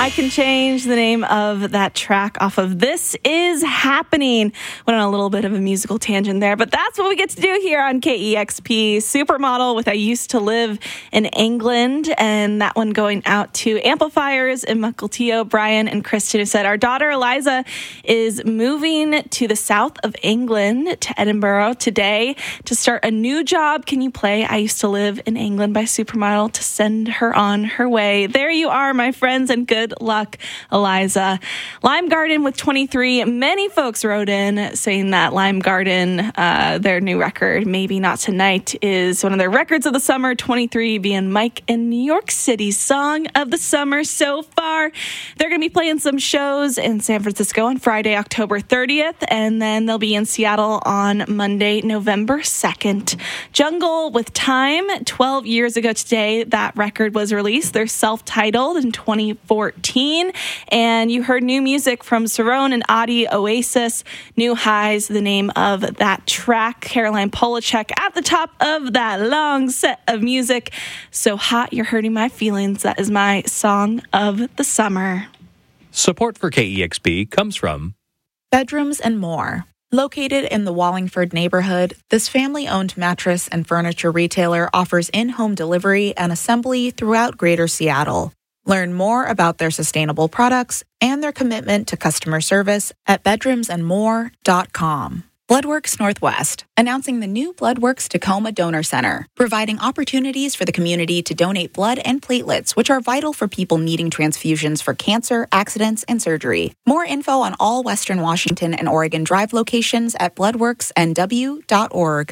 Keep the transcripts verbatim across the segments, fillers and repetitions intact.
I Can Change, the name of that track off of This Is Happening. Went on a little bit of a musical tangent there, but that's what we get to do here on K E X P. Supermodel with I Used to Live in England, and that one going out to Amplifiers in Mukilteo, Brian and Kristen, who said, our daughter Eliza is moving to the south of England, to Edinburgh today, to start a new job. Can you play I Used to Live in England by Supermodel to send her on her way? There you are, my friends, and good luck, Eliza. Lime Garden with twenty-three. Many folks wrote in saying that Lime Garden, uh, their new record, Maybe Not Tonight, is one of their records of the summer, twenty-three being Mike in New York City's song of the summer so far. They're going to be playing some shows in San Francisco on Friday, October thirtieth, and then they'll be in Seattle on Monday, November second. Jungle with Time, twelve years ago today, that record was released. They're self-titled in twenty fourteen, and you heard new music from Cerrone and Adi, Oasis, New Highs, the name of that track. Caroline Polachek at the top of that long set of music. So Hot, You're Hurting My Feelings. That is my song of the summer. Support for K E X P comes from Bedrooms and More. Located in the Wallingford neighborhood, this family-owned mattress and furniture retailer offers in-home delivery and assembly throughout Greater Seattle. Learn more about their sustainable products and their commitment to customer service at bedrooms and more dot com. Bloodworks Northwest, announcing the new Bloodworks Tacoma Donor Center, providing opportunities for the community to donate blood and platelets, which are vital for people needing transfusions for cancer, accidents, and surgery. More info on all Western Washington and Oregon Drive locations at bloodworks n w dot org.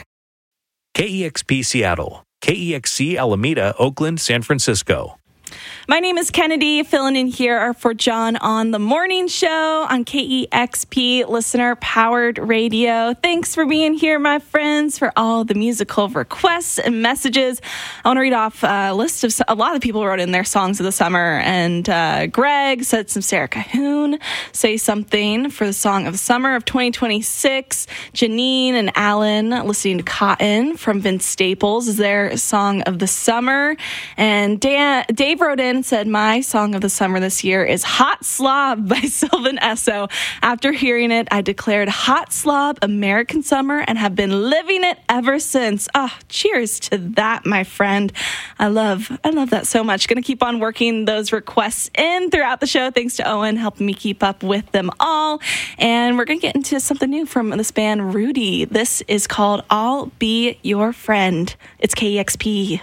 K E X P Seattle, K E X C Alameda, Oakland, San Francisco. My name is Kennedy, filling in here for John on the morning show on K E X P, listener-powered radio. Thanks for being here, my friends, for all the musical requests and messages. I want to read off a list of a lot of people wrote in their songs of the summer, and uh, Greg said some Sarah Cahoon, Say Something for the song of the summer of twenty twenty-six. Janine and Alan listening to Cotton from Vince Staples is their song of the summer. And Dan, Dave wrote in and said, my song of the summer this year is Hot Slob by Sylvan Esso. After hearing it, I declared Hot Slob American Summer and have been living it ever since. Ah, oh, cheers to that, my friend. I love, I love that so much. Going to keep on working those requests in throughout the show. Thanks to Owen helping me keep up with them all. And we're going to get into something new from this band Rudy. This is called I'll Be Your Friend. It's K E X P.